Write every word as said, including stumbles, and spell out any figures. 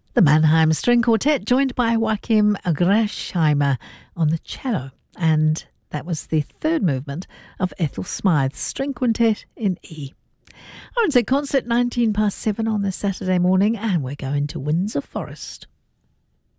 The Mannheim String Quartet, joined by Joachim Grasheimer on the cello. And that was the third movement of Ethel Smythe's String Quintet in E. R N Z Concert, nineteen past seven on this Saturday morning, and we're going to Windsor Forest.